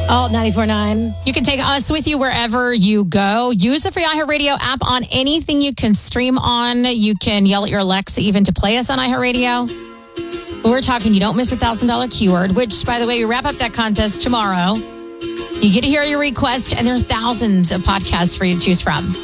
Oh, 94.9. You can take us with you wherever you go. Use the free iHeartRadio app on anything you can stream on. You can yell at your Alexa even to play us on iHeartRadio. We're talking you don't miss $1,000 keyword, which, by the way, we wrap up that contest tomorrow. You get to hear your request, and there are thousands of podcasts for you to choose from.